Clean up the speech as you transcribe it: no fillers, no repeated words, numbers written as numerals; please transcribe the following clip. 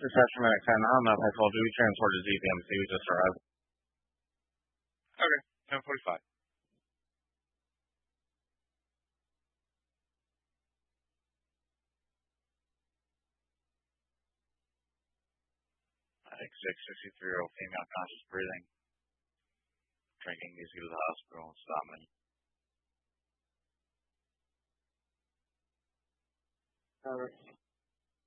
Reception at 10. I don't know if I told you, we transported ZPMC, we just arrived. Okay, 10:45. I think 663-year-old female conscious breathing. Drinking needs to go to the hospital and stop me. Alright.